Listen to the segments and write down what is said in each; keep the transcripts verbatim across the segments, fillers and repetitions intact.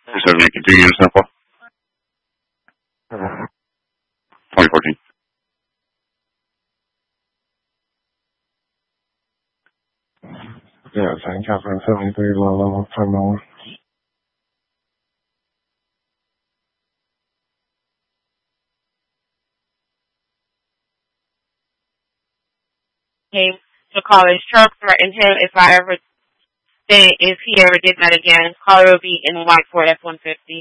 Certainly continue to sample. twenty fourteen. Yeah, Saint Catherine seventy-three, low level, ten dollars. Hey, the caller's truck threatened him if I ever say if he ever did that again. Caller will be in the white Ford F one fifty.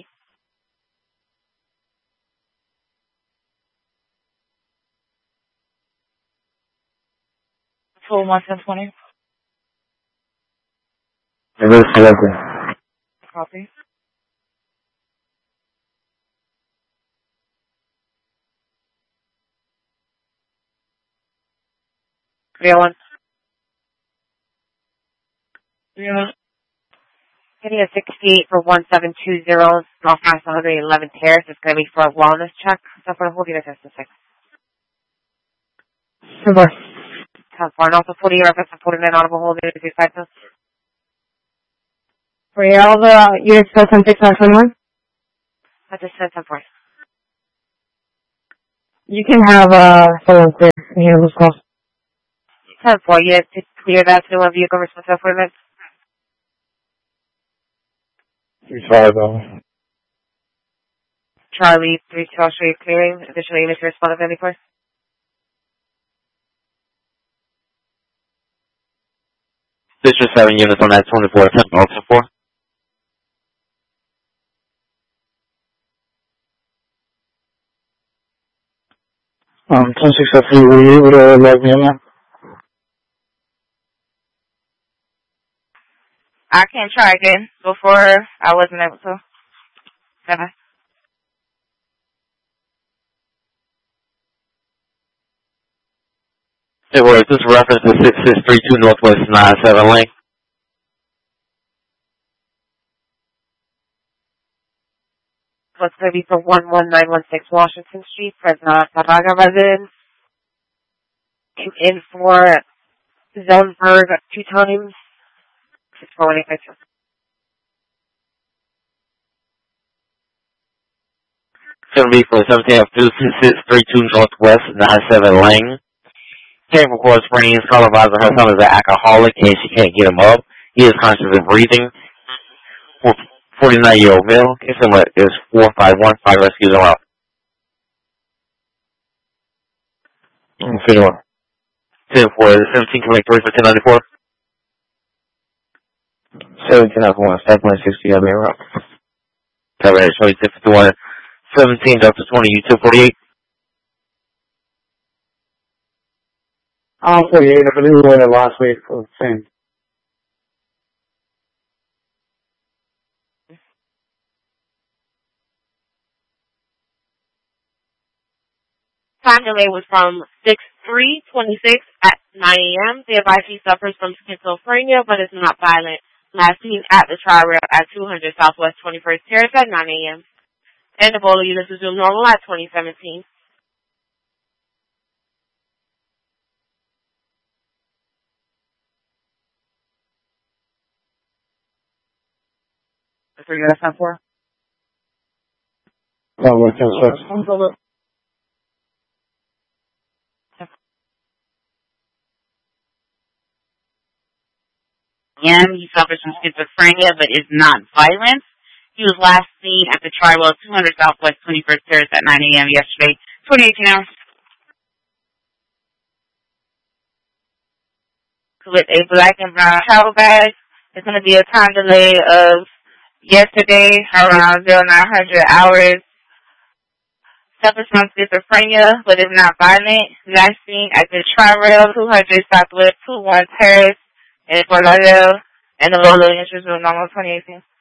Full one ten twenty. It is selected. Copy. three oh one. three oh one. Getting a sixty-eight for one seven two zero, North House one eleven Terrace. It's going to be for a wellness check. So for the whole unit test, six. Super. ten four. And also forty reference and forty-nine audible hold unit two five. For all the units still ten six twenty-one? I just said ten four. You can have uh, someone clear and handle those calls. ten four. You have to clear that to one vehicle responsible for events. three five, though. Charlie, three two, I'll show you clearing. Additional units to respond to any place. District seven units on that twenty-four, ten, also four. Um, ten six F three, were you able to log me in there? I can try again. Before, I wasn't able to. Seven. It was, this reference is six six three two Northwest nine seven Lane. What's going to be for one one nine one six Washington Street, Fresno, Tarraga residence. In for Zonberg two times. six four one eight five two. It's going to be for seventeen F two six six three two Northwest nine seven Lane. Came from Coral Springs. Caller advisor her son is an alcoholic and she can't get him up. He is conscious and breathing. forty-nine-year-old male. Case number is four five one. Five rescues are out. I'm feeling one. ten four, seventeen, connect three for ten ninety-four. seventeen F one, step one sixty, I'll be around. Cover that, show you ten fifty-one. seventeen, Delta twenty, U two forty-eight. I'm forty-eight, I believe we went in last week for the same. Time delay was from six three twenty-six at nine a.m. The advice he suffers from schizophrenia but is not violent. Last seen at the Tri-Rail at two hundred Southwest twenty-first Terrace at nine a.m. And the Ebola units resumed normal at twenty seventeen. That's what you're going to send for? Oh, we're ten six. And he suffers from schizophrenia but is not violent. He was last seen at the Tri-Rail two hundred Southwest twenty-first Terrace at nine a.m. yesterday, twenty eighteen hours. With a black and brown travel bag. It's going to be a time delay of yesterday around nine hundred hours. Suffers from schizophrenia but is not violent. Last seen at the Tri-Rail two hundred Southwest twenty-one Terrace in Fort Lauderdale, and the low low interest was normal twenty eighteen.